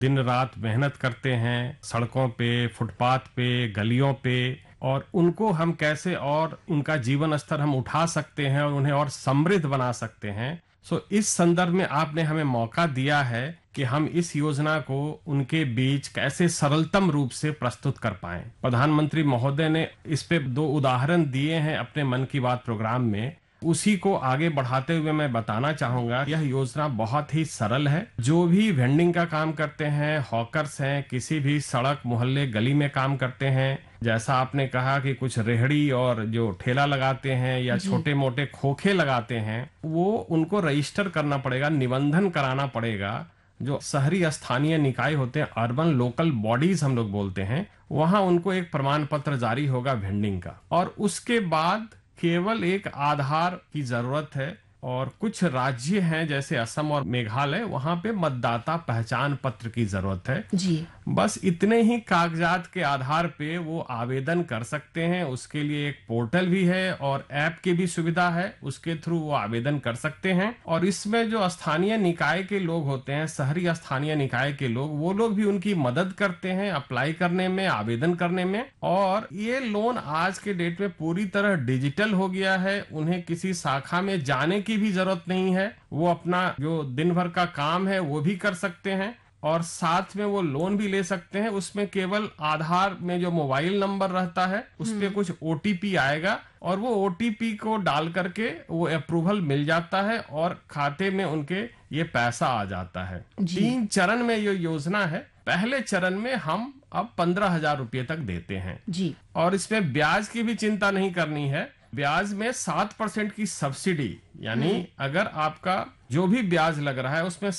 दिन रात मेहनत करते हैं सड़कों पे, फुटपाथ पे, गलियों पे, और उनको हम कैसे और उनका जीवन स्तर हम उठा सकते हैं और उन्हें और समृद्ध बना सकते हैं। इस संदर्भ में आपने हमें मौका दिया है कि हम इस योजना को उनके बीच कैसे सरलतम रूप से प्रस्तुत कर पाएं। प्रधानमंत्री महोदय ने इस पे 2 उदाहरण दिए हैं अपने मन की बात प्रोग्राम में। उसी को आगे बढ़ाते हुए मैं बताना चाहूंगा, यह योजना बहुत ही सरल है। जो भी वेंडिंग का काम करते हैं, हॉकर्स हैं, किसी भी सड़क मोहल्ले गली में काम करते हैं, जैसा आपने कहा कि कुछ रेहड़ी और जो ठेला लगाते हैं या छोटे मोटे खोखे लगाते हैं, वो उनको रजिस्टर करना पड़ेगा, निबंधन कराना पड़ेगा। जो शहरी स्थानीय निकाय होते हैं, अर्बन लोकल बॉडीज हम लोग बोलते हैं, वहां उनको एक प्रमाण पत्र जारी होगा वेंडिंग का, और उसके बाद केवल एक आधार की जरूरत है। और कुछ राज्य हैं जैसे असम और मेघालय, वहां पे मतदाता पहचान पत्र की जरूरत है जी। बस इतने ही कागजात के आधार पे वो आवेदन कर सकते हैं। उसके लिए एक पोर्टल भी है और ऐप की भी सुविधा है, उसके थ्रू वो आवेदन कर सकते हैं। और इसमें जो स्थानीय निकाय के लोग होते हैं, शहरी स्थानीय निकाय के लोग, वो लोग भी उनकी मदद करते हैं अप्लाई करने में, आवेदन करने में। और ये लोन आज के डेट में पूरी तरह डिजिटल हो गया है, उन्हें किसी शाखा में जाने की भी जरूरत नहीं है। वो अपना जो दिन भर का काम है वो भी कर सकते हैं और साथ में वो लोन भी ले सकते हैं। उसमें केवल आधार में जो मोबाइल नंबर रहता है उस पे कुछ ओटीपी आएगा और वो ओटीपी को डाल करके वो अप्रूवल मिल जाता है और खाते में उनके ये पैसा आ जाता है। 3 चरण में ये योजना है। पहले चरण में हम अब 15,000 रुपये तक देते हैं जी। और इसमें ब्याज की भी चिंता नहीं करनी है। ब्याज में 7% की सब्सिडी, यानी अगर आपका जो भी ब्याज लग रहा है उसमें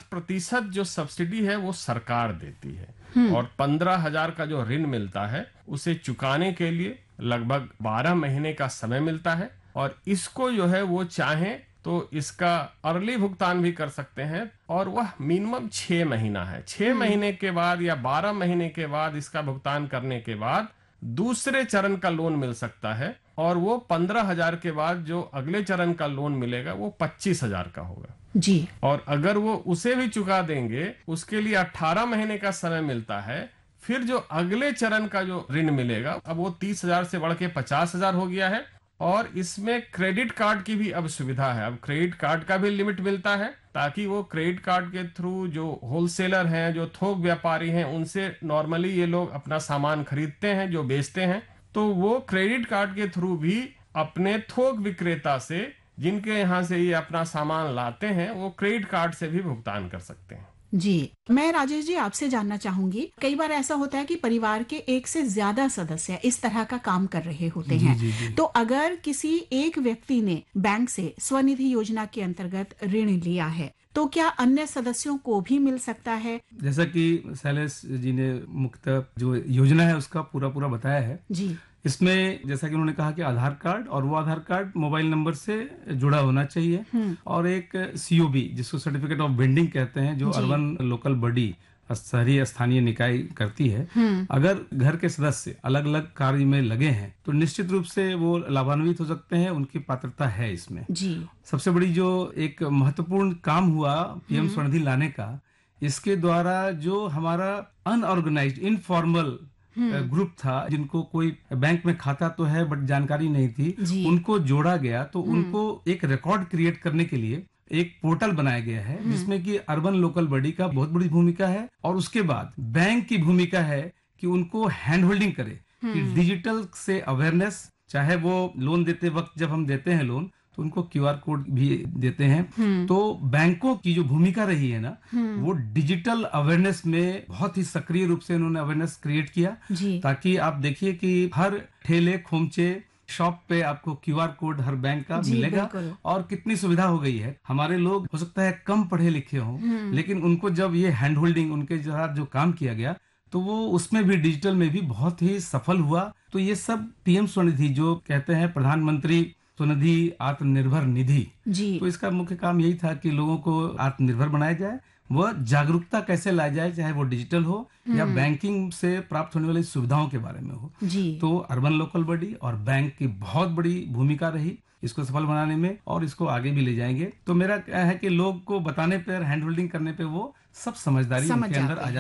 7% जो सब्सिडी है वो सरकार देती है। और 15,000 का जो ऋण मिलता है उसे चुकाने के लिए लगभग 12 महीने का समय मिलता है। और इसको जो है वो चाहें तो इसका अर्ली भुगतान भी कर सकते हैं और वह मिनिमम 6 महीना है। 6 महीने के बाद या 12 महीने के बाद इसका भुगतान करने के बाद दूसरे चरण का लोन मिल सकता है और वो 15,000 के बाद जो अगले चरण का लोन मिलेगा वो 25,000 का होगा जी। और अगर वो उसे भी चुका देंगे उसके लिए 18 महीने का समय मिलता है। फिर जो अगले चरण का जो ऋण मिलेगा अब वो 30,000 से बढ़ के 50,000 हो गया है। और इसमें क्रेडिट कार्ड की भी अब सुविधा है। अब क्रेडिट कार्ड का भी लिमिट मिलता है ताकि वो क्रेडिट कार्ड के थ्रू जो होलसेलर हैं, जो थोक व्यापारी हैं, उनसे नॉर्मली ये लोग अपना सामान खरीदते हैं, जो बेचते हैं, तो वो क्रेडिट कार्ड के थ्रू भी अपने थोक विक्रेता से, जिनके यहाँ से ये अपना सामान लाते हैं, वो क्रेडिट कार्ड से भी भुगतान कर सकते हैं। जी। मैं राजेश जी आपसे जानना चाहूंगी, कई बार ऐसा होता है कि परिवार के एक से ज्यादा सदस्य इस तरह का काम कर रहे होते हैं। जी। तो अगर किसी एक व्यक्ति ने बैंक से स्वनिधि योजना के अंतर्गत ऋण लिया है तो क्या अन्य सदस्यों को भी मिल सकता है? जैसा कि शैलेश जी ने मुख्यतः जो योजना है उसका पूरा बताया है जी। इसमें जैसा कि उन्होंने कहा कि आधार कार्ड, और वो आधार कार्ड मोबाइल नंबर से जुड़ा होना चाहिए, और एक सीओबी जिसको सर्टिफिकेट ऑफ वेंडिंग कहते हैं, जो अर्बन लोकल बॉडी शहरी स्थानीय निकाय करती है। अगर घर के सदस्य अलग अलग कार्य में लगे हैं तो निश्चित रूप से वो लाभान्वित हो सकते हैं, उनकी पात्रता है इसमें। जी। सबसे बड़ी जो एक महत्वपूर्ण काम हुआ पीएम स्वनिधि लाने का, इसके द्वारा जो हमारा अनऑर्गेनाइज्ड इनफॉर्मल ग्रुप था, जिनको कोई बैंक में खाता तो है बट जानकारी नहीं थी, उनको जोड़ा गया। तो उनको एक रिकॉर्ड क्रिएट करने के लिए एक पोर्टल बनाया गया है जिसमें कि अर्बन लोकल बॉडी का बहुत बड़ी भूमिका है, और उसके बाद बैंक की भूमिका है कि उनको हैंड होल्डिंग करे, कि डिजिटल से अवेयरनेस, चाहे वो लोन देते वक्त जब हम देते हैं लोन तो उनको क्यूआर कोड भी देते हैं। तो बैंकों की जो भूमिका रही है ना, वो डिजिटल अवेयरनेस में बहुत ही सक्रिय रूप से उन्होंने अवेयरनेस क्रिएट किया, ताकि आप देखिए कि हर ठेले खोमचे शॉप पे आपको क्यूआर कोड हर बैंक का मिलेगा। और कितनी सुविधा हो गई है। हमारे लोग हो सकता है कम पढ़े लिखे हों, लेकिन उनको जब ये हैंड होल्डिंग उनके जो काम किया गया तो वो उसमें भी डिजिटल में भी बहुत ही सफल हुआ। तो ये सब पीएम स्वनिधि जो कहते हैं प्रधानमंत्री स्वनिधि आत्मनिर्भर निधि, तो इसका मुख्य काम यही था कि लोगों को आत्मनिर्भर बनाया जाए, वह जागरूकता कैसे लाई जाए, चाहे वो डिजिटल हो या बैंकिंग से प्राप्त होने वाली सुविधाओं के बारे में हो। जी। तो अर्बन लोकल बॉडी और बैंक की बहुत बड़ी भूमिका रही इसको सफल बनाने में, और इसको आगे भी ले जाएंगे। तो मेरा क्या है कि लोग को बताने पर, हैंड होल्डिंग करने पे वो सब समझदारी समझ उनके अंदर जाते आ हैं।